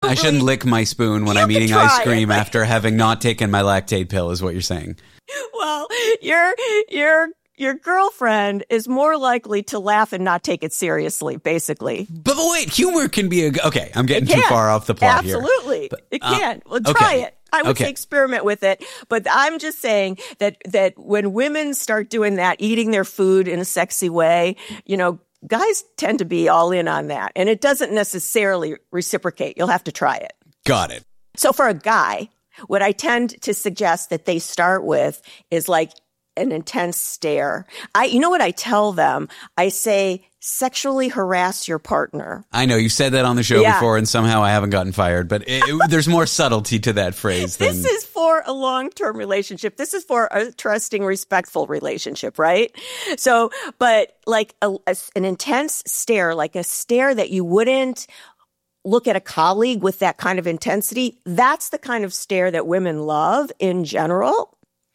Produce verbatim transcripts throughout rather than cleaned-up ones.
I shouldn't lick my spoon when I'm eating ice cream it, but... after having not taken my Lactaid pill, is what you're saying. Well, your your your girlfriend is more likely to laugh and not take it seriously, basically. But, but wait, humor can be a okay. I'm getting too far off the plot Absolutely. here. Absolutely, But, it uh, can. Well, try okay. it. I would okay. say experiment with it. But I'm just saying that that when women start doing that, eating their food in a sexy way, you know, guys tend to be all in on that, and it doesn't necessarily reciprocate. You'll have to try it. Got it. So for a guy, what I tend to suggest that they start with is like an intense stare. I, you know what I tell them? I say, sexually harass your partner. I know you said that on the show yeah. before, and somehow I haven't gotten fired. But it, it, there's more subtlety to that phrase. Than... This is for a long-term relationship. This is for a trusting, respectful relationship, right? So, but like a, a, an intense stare, like a stare that you wouldn't look at a colleague with that kind of intensity. That's the kind of stare that women love in general.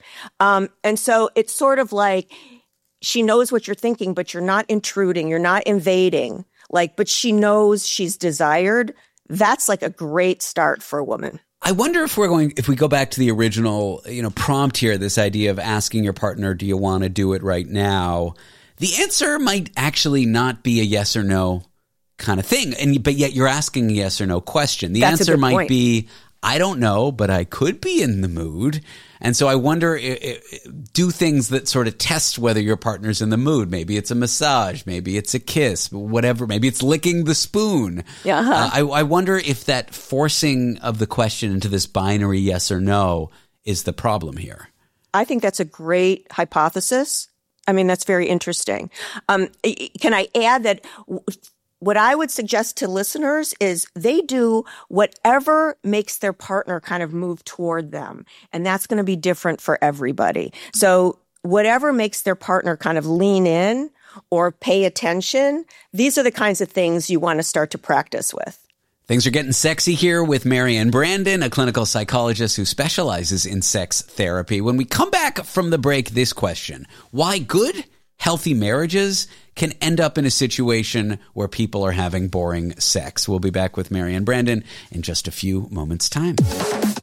Um, and so it's sort of like she knows what you're thinking, but you're not intruding. You're not invading. Like, but she knows she's desired. That's like a great start for a woman. I wonder if we're going, if we go back to the original, you know, prompt here, this idea of asking your partner, do you want to do it right now? The answer might actually not be a yes or no kind of thing. And, but yet you're asking a yes or no question. The That's answer might point. be, I don't know, but I could be in the mood. And so I wonder, it, it, do things that sort of test whether your partner's in the mood. Maybe it's a massage. Maybe it's a kiss, whatever. Maybe it's licking the spoon. Yeah, uh-huh. uh, I, I wonder if that forcing of the question into this binary yes or no is the problem here. I think that's a great hypothesis. I mean, that's very interesting. Um, can I add that what I would suggest to listeners is they do whatever makes their partner kind of move toward them. And that's going to be different for everybody. So whatever makes their partner kind of lean in or pay attention, these are the kinds of things you want to start to practice with. Things are getting sexy here with Marianne Brandon, a clinical psychologist who specializes in sex therapy. When we come back from the break, this question: why good, healthy marriages can end up in a situation where people are having boring sex. We'll be back with Marianne Brandon in just a few moments' time.